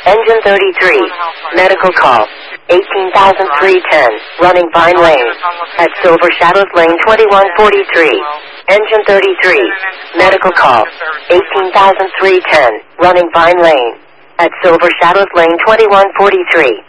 Engine 33, medical call, 18,310, running Vine Lane, at Silver Shadows Lane 2143. Engine 33, medical call, 18,310, running Vine Lane, at Silver Shadows Lane 2143.